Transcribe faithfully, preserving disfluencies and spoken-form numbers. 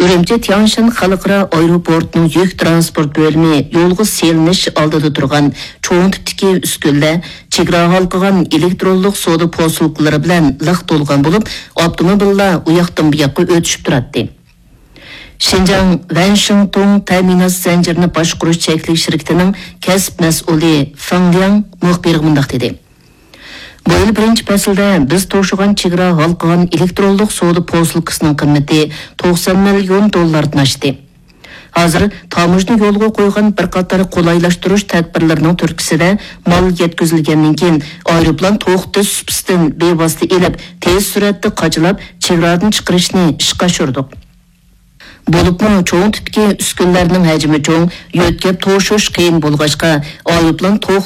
Ürümçi Tianjin Xalqaro aeroportining yük transport bölümü yo'lga selinish oldida turgan cho'ng tipdagi uskunlar chegara halqagan elektronlik savdo posilkalari bilan liq to'lgan bo'lib, avtomobillar u yoqdan bu yoqqa o'tishib turadi. Şinjan Washington ta'minot zanjirini boshqarish cheklik shirkatining kasb mas'uli Fang Liang muxbirga mundaq dedi. Bu yil birinchi faslda biz to'shigan chegara halqagan elektronlik savdo posilkasining qiymati to'qson million dollardan oshdi. Hozir tamojni yo'lga qo'ygan bir qator qulaylashtirish tadbirlarining turkisida mal yetkazilgandan keyin aeroplan to'xtash supsidan bevosita elib, tez suratda qachilab chegaradan chiqarishni ishga oshirdik. Bo'libmi cho'ng tipdagi uskunlarning hajmi cho'ng, yo'tkab to'shish qiyin bo'lg'achqa aeroplan